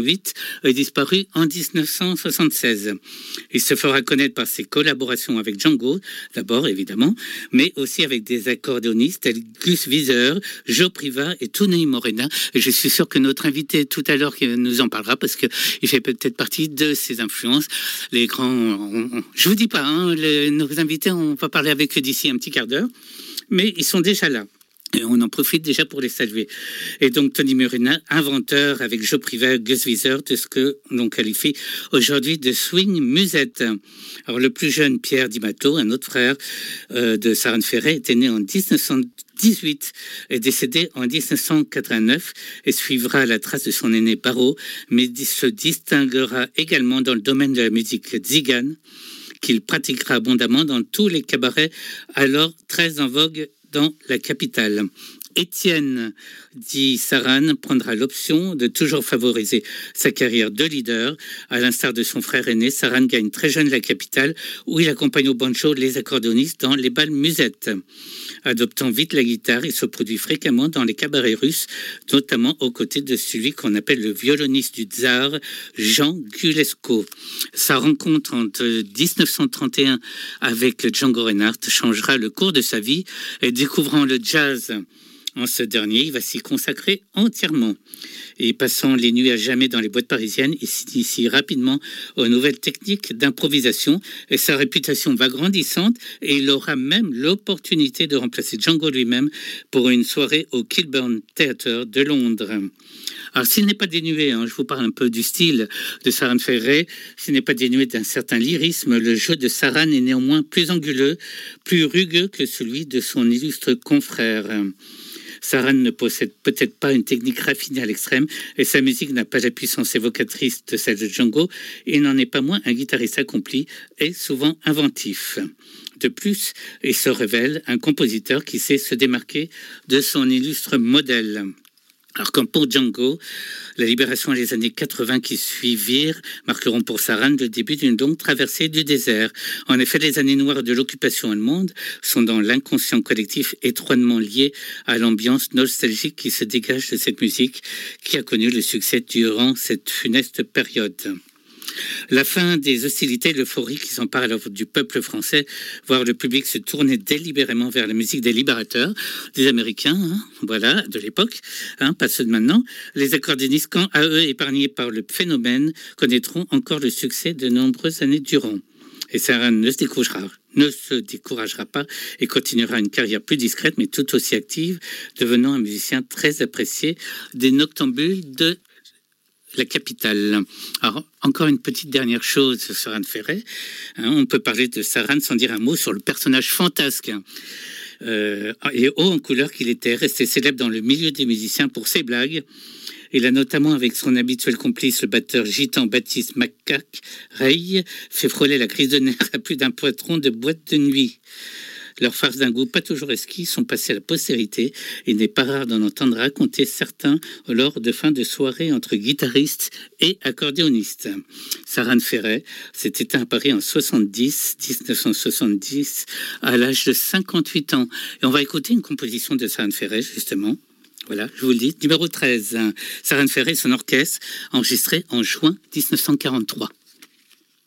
1908 et disparu en 1976. Il se fera connaître par ses collaborations avec Django, d'abord évidemment, mais aussi avec des accordéonistes tels Gus Viseur, Joe Priva et Tony Morena. Et je suis sûr que notre invité tout à l'heure nous en parlera parce qu'il fait peut-être partie de ses influences. Les grands, je vous dis pas, nos invités, on va parler avec eux d'ici un petit quart d'heure, mais ils sont déjà là. Et on en profite déjà pour les saluer. Et donc, Tony Morena, inventeur avec Joe Priva, Gus Viseur, de ce que l'on qualifie aujourd'hui de swing musette. Alors, le plus jeune, Pierre Di Matto, un autre frère de Saran Ferré, était né en 1918 et décédé en 1989 et suivra la trace de son aîné Barreau, mais se distinguera également dans le domaine de la musique tzigane, qu'il pratiquera abondamment dans tous les cabarets alors très en vogue dans la capitale. Étienne Di Saran prendra l'option de toujours favoriser sa carrière de leader. À l'instar de son frère aîné, Saran gagne très jeune la capitale où il accompagne au banjo les accordéonistes dans les bals musettes. Adoptant vite la guitare, il se produit fréquemment dans les cabarets russes, notamment aux côtés de celui qu'on appelle le violoniste du tsar, Jean Gulesco. Sa rencontre entre 1931 avec Django Reinhardt changera le cours de sa vie et découvrant le jazz en ce dernier, il va s'y consacrer entièrement. Et passant les nuits à jamais dans les boîtes parisiennes, il s'initie rapidement aux nouvelles techniques d'improvisation et sa réputation va grandissante et il aura même l'opportunité de remplacer Django lui-même pour une soirée au Kilburn Theatre de Londres. Alors, s'il n'est pas dénué, je vous parle un peu du style de Saran Ferré, s'il n'est pas dénué d'un certain lyrisme, le jeu de Saran est néanmoins plus anguleux, plus rugueux que celui de son illustre confrère. Saran ne possède peut-être pas une technique raffinée à l'extrême et sa musique n'a pas la puissance évocatrice de celle de Django. Il n'en est pas moins un guitariste accompli et souvent inventif. De plus, il se révèle un compositeur qui sait se démarquer de son illustre modèle. Alors comme pour Django, la libération et les années 80 qui suivirent marqueront pour Saran le début d'une longue traversée du désert. En effet, les années noires de l'occupation allemande sont dans l'inconscient collectif étroitement liées à l'ambiance nostalgique qui se dégage de cette musique qui a connu le succès durant cette funeste période. La fin des hostilités, l'euphorie qui s'empare alors du peuple français, voir le public se tourner délibérément vers la musique des libérateurs, des Américains, de l'époque, pas ceux de maintenant. Les accordéonistes, quand à eux épargnés par le phénomène, connaîtront encore le succès de nombreuses années durant. Et Saran ne se découragera pas et continuera une carrière plus discrète, mais tout aussi active, devenant un musicien très apprécié des noctambules de la capitale. Alors, encore une petite dernière chose sur Saran Ferré. On peut parler de Saran sans dire un mot sur le personnage fantasque et haut en couleur qu'il était, resté célèbre dans le milieu des musiciens pour ses blagues. Il a notamment, avec son habituel complice, le batteur gitan Baptiste Macaque Rey, fait frôler la crise de nerfs à plus d'un patron de boîte de nuit. Leurs farces d'un goût pas toujours esquis sont passées à la postérité. Il n'est pas rare d'en entendre raconter certains lors de fins de soirée entre guitaristes et accordéonistes. Saran Ferré s'est éteint à Paris en 1970, à l'âge de 58 ans. Et on va écouter une composition de Saran Ferré, justement. Voilà, je vous le dis, numéro 13. Saran Ferré et son orchestre, enregistré en juin 1943.